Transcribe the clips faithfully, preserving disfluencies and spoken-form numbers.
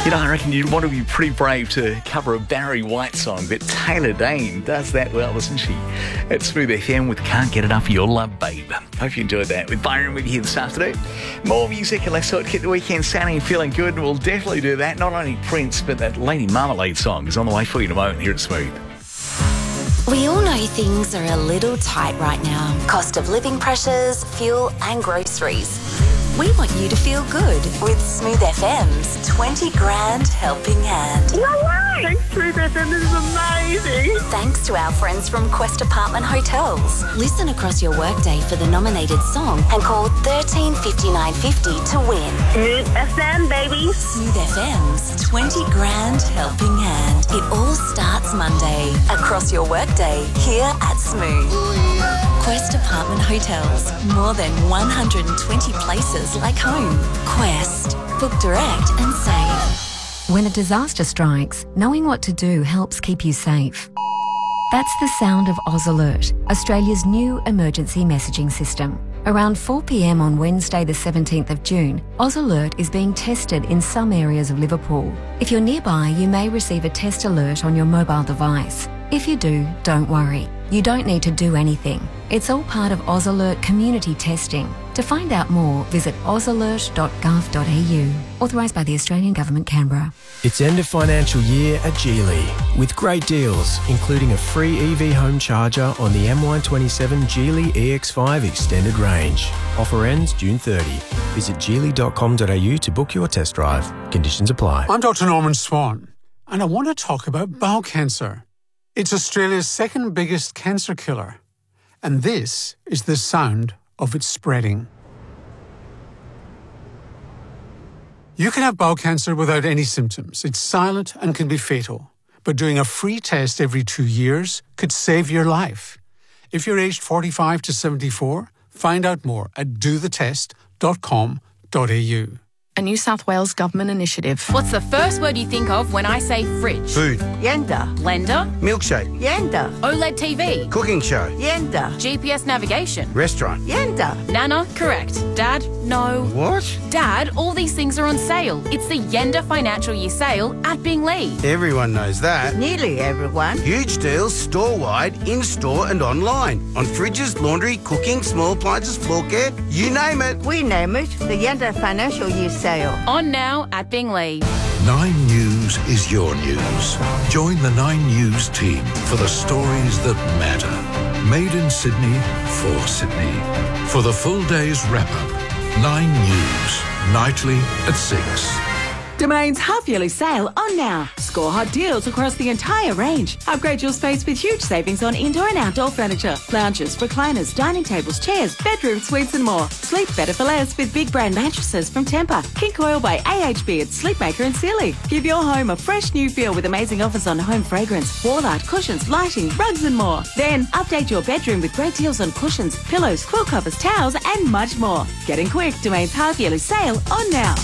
You know, I reckon you'd want to be pretty brave to cover a Barry White song, but Taylor Dayne does that well, doesn't she? At Smooth F M with Can't Get Enough of Your Love, Babe. Hope you enjoyed that. With Byron with you here this afternoon. More music and let's sort of get the weekend sounding and feeling good. We'll definitely do that. Not only Prince, but that Lady Marmalade song is on the way for you in a moment here at Smooth. We all know things are a little tight right now. Cost of living pressures, fuel and groceries. We want you to feel good with Smooth F M's twenty grand helping hand. No way! Thanks, Smooth F M, this is amazing! Thanks to our friends from Quest Apartment Hotels. Listen across your workday for the nominated song and call thirteen fifty-nine fifty to win. Smooth F M, baby! Smooth F M's twenty grand helping hand. It all starts Monday. Across your workday, here at Smooth. Quest Apartment Hotels. More than one hundred twenty places like home. Quest. Book direct and save. When a disaster strikes, knowing what to do helps keep you safe. That's the sound of Oz Alert, Australia's new emergency messaging system. Around four p m on Wednesday the seventeenth of June, Oz Alert is being tested in some areas of Liverpool. If you're nearby, you may receive a test alert on your mobile device. If you do, don't worry. You don't need to do anything. It's all part of Oz Alert community testing. To find out more, visit oz alert dot gov dot a u. Authorised by the Australian Government, Canberra. It's end of financial year at Geely with great deals, including a free E V home charger on the M Y twenty-seven Geely E X five extended range. Offer ends June thirtieth. Visit geely dot com dot a u to book your test drive. Conditions apply. I'm Doctor Norman Swan, and I want to talk about bowel cancer. It's Australia's second biggest cancer killer, and this is the sound of it spreading. You can have bowel cancer without any symptoms. It's silent and can be fatal, but doing a free test every two years could save your life. If you're aged forty-five to seventy-four, find out more at do the test dot com dot a u. A New South Wales government initiative. What's the first word you think of when I say fridge? Food. Yenda. Blender? Milkshake. Yenda. OLED T V? Cooking show. Yenda. G P S navigation? Restaurant. Yenda. Nana? Correct. Dad? No. What? Dad, all these things are on sale. It's the Yenda Financial Year Sale at Binglee. Everyone knows that. Nearly everyone. Huge deals store-wide, in-store and online. On fridges, laundry, cooking, small appliances, floor care, you name it. We name it the Yenda Financial Year Sale. On now at Binglee. Nine News is your news. Join the Nine News team for the stories that matter. Made in Sydney, for Sydney. For the full day's wrap-up, Nine News, nightly at six. Domain's half-yearly sale on now. Score hot deals across the entire range. Upgrade your space with huge savings on indoor and outdoor furniture, lounges, recliners, dining tables, chairs, bedroom suites and more. Sleep better for less with big brand mattresses from Tempur, King Coil by A H B at Sleepmaker and Sealy. Give your home a fresh new feel with amazing offers on home fragrance, wall art, cushions, lighting, rugs and more. Then update your bedroom with great deals on cushions, pillows, quilt covers, towels and much more. Getting quick, Domain's half-yearly sale on now.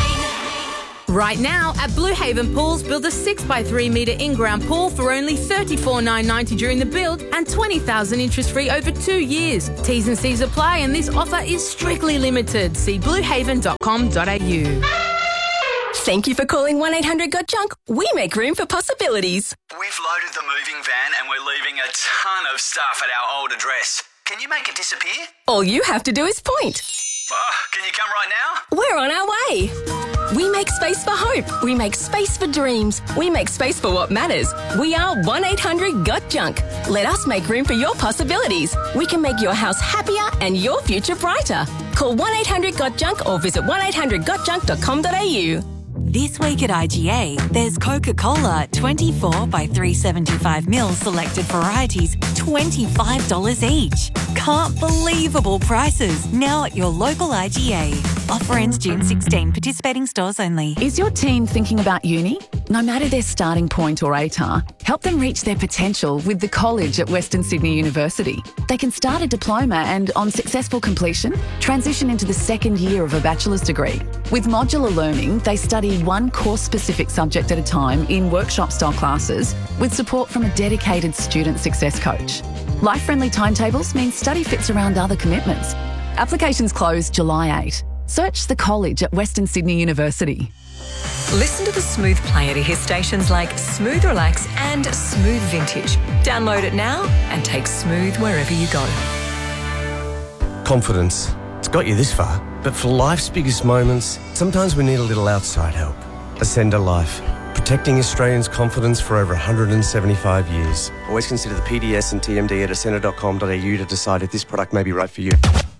Right now, at Blue Haven Pools, build a six by three metre in-ground pool for only thirty-four thousand nine hundred ninety dollars during the build and twenty thousand dollars interest-free over two years. T's and C's apply and this offer is strictly limited. See blue haven dot com dot a u. Thank you for calling one eight hundred got junk. We make room for possibilities. We've loaded the moving van and we're leaving a ton of stuff at our old address. Can you make it disappear? All you have to do is point. Oh, can you come right now? We're on our way. We make space for hope. We make space for dreams. We make space for what matters. We are one eight hundred got junk. Let us make room for your possibilities. We can make your house happier and your future brighter. Call one eight hundred got junk or visit one eight hundred got junk dot com dot a u. This week at I G A, there's Coca-Cola twenty-four by three seventy-five mil selected varieties, twenty-five dollars each. Can't believable prices. Now at your local I G A. Offer ends June sixteenth. Participating stores only. Is your teen thinking about uni? No matter their starting point or A T A R, help them reach their potential with the college at Western Sydney University. They can start a diploma and, on successful completion, transition into the second year of a bachelor's degree. With modular learning, they study one course-specific subject at a time in workshop-style classes with support from a dedicated student success coach. Life-friendly timetables mean study fits around other commitments. Applications close July eighth. Search the college at Western Sydney University. Listen to the Smooth player to hear stations like Smooth Relax and Smooth Vintage. Download it now and take Smooth wherever you go. Confidence. It's got you this far, but for life's biggest moments, sometimes we need a little outside help. Ascender Life. Protecting Australians' confidence for over one hundred seventy-five years. Always consider the P D S and T M D at ascender dot com dot a u to decide if this product may be right for you.